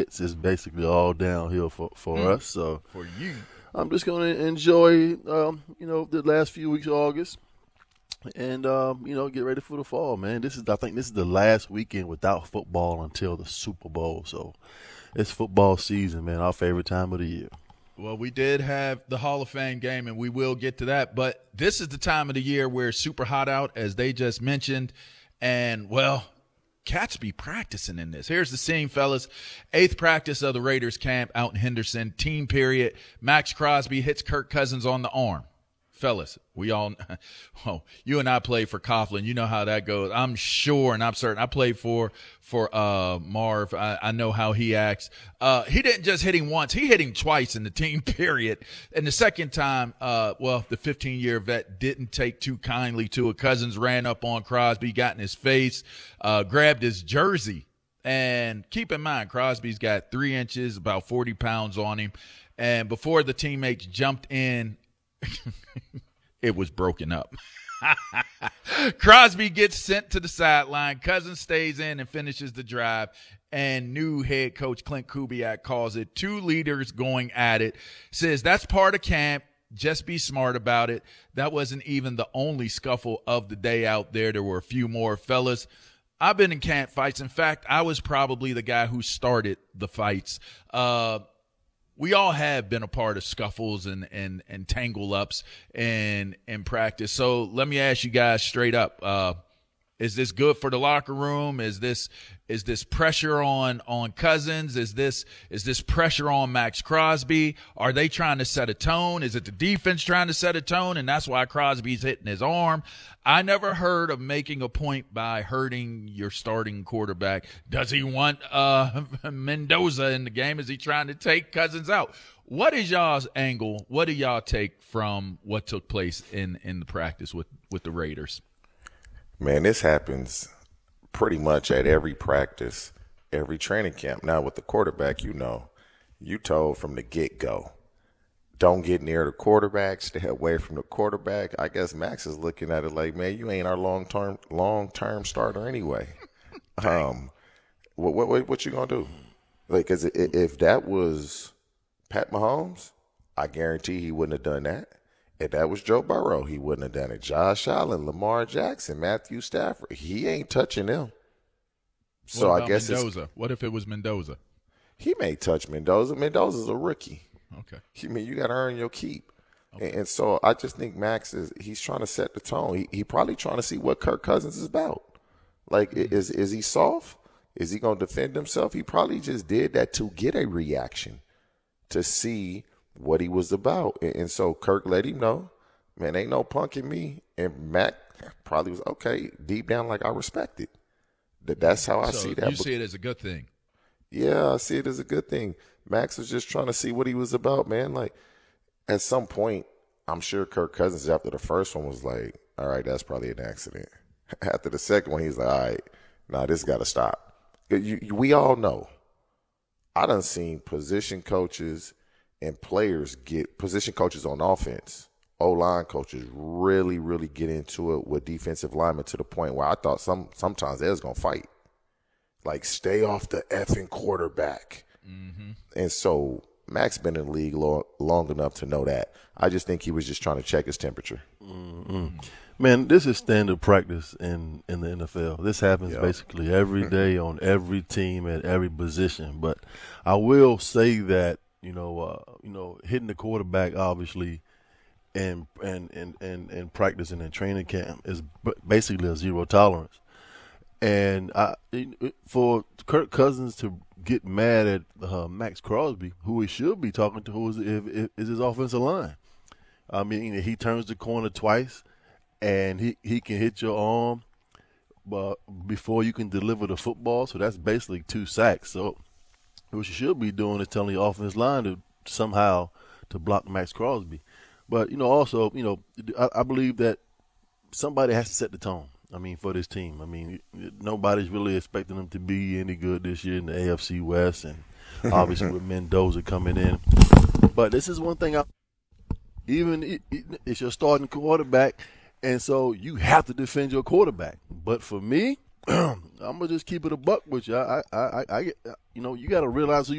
hits, it's basically all downhill for us. So For you. I'm just going to enjoy, the last few weeks of August and, get ready for the fall, man. I think this is the last weekend without football until the Super Bowl. So it's football season, man, our favorite time of the year. Well, we did have the Hall of Fame game, and we will get to that. But this is the time of the year where it's super hot out, as they just mentioned. And, well, cats be practicing in this. Here's the scene, fellas. 8th practice of the Raiders camp out in Henderson. Team period. Max Crosby hits Kirk Cousins on the arm. Fellas, we all – well, you and I played for Coughlin. You know how that goes. I'm sure and I'm certain. I played for Marv. I know how he acts. He didn't just hit him once. He hit him twice in the team period. And the second time, the 15-year vet didn't take too kindly to it. Cousins ran up on Crosby, got in his face, grabbed his jersey. And keep in mind, Crosby's got 3 inches, about 40 pounds on him. And before the teammates jumped in, it was broken up. Crosby gets sent to the sideline. Cousins stays in and finishes the drive. And new head coach Clint Kubiak calls it 2 leaders going at it. Says that's part of camp. Just be smart about it. That wasn't even the only scuffle of the day out there. There were a few more, fellas. I've been in camp fights. In fact, I was probably the guy who started the fights. We all have been a part of scuffles and tangle-ups in practice. So let me ask you guys straight up. Is this good for the locker room? Is this pressure on Cousins? Is this pressure on Max Crosby? Are they trying to set a tone? Is it the defense trying to set a tone, and that's why Crosby's hitting his arm? I never heard of making a point by hurting your starting quarterback. Does he want Mendoza in the game? Is he trying to take Cousins out? What is y'all's angle? What do y'all take from what took place in the practice with the Raiders? Man, this happens pretty much at every practice, every training camp. Now, with the quarterback, you told from the get-go, don't get near the quarterback, stay away from the quarterback. I guess Max is looking at it like, man, you ain't our long-term starter anyway. What you gonna do? Like, 'cause if that was Pat Mahomes, I guarantee he wouldn't have done that. If that was Joe Burrow, he wouldn't have done it. Josh Allen, Lamar Jackson, Matthew Stafford, he ain't touching them. So what about I guess Mendoza? What if it was Mendoza? He may touch Mendoza. Mendoza's a rookie. Okay. I mean, you got to earn your keep. Okay. And so I just think Max he's trying to set the tone. He probably trying to see what Kirk Cousins is about. Like, is he soft? Is he going to defend himself? He probably just did that to get a reaction, to see what he was about. And so Kirk let him know, man, ain't no punking me. And Mac probably was, okay, deep down, like, I respect it. That's how I see that. You see it as a good thing. Yeah, I see it as a good thing. Max was just trying to see what he was about, man. Like, at some point, I'm sure Kirk Cousins, after the first one, was like, all right, that's probably an accident. After the second one, he's like, all right, nah, this got to stop. We all know. I done seen position coaches and players position coaches on offense, O-line coaches really, really get into it with defensive linemen to the point where I thought sometimes they was going to fight. Like, stay off the effing quarterback. Mm-hmm. And so Max been in the league long enough to know that. I just think he was just trying to check his temperature. Mm-hmm. Man, this is standard practice in the NFL. This happens basically every day on every team at every position. But I will say that, hitting the quarterback obviously and practicing and training camp is basically a zero tolerance. And for Kirk Cousins to get mad at Max Crosby, who he should be talking to, who is his offensive line. I mean, he turns the corner twice, and he can hit your arm before you can deliver the football. So that's basically 2 sacks. So what you should be doing is telling the offensive line to somehow to block Max Crosby. But, also, I believe that somebody has to set the tone. I mean, for this team. I mean, nobody's really expecting them to be any good this year in the AFC West, and obviously with Mendoza coming in. But this is one thing. It's your starting quarterback, and so you have to defend your quarterback. But for me, I'm gonna just keep it a buck with you. You got to realize who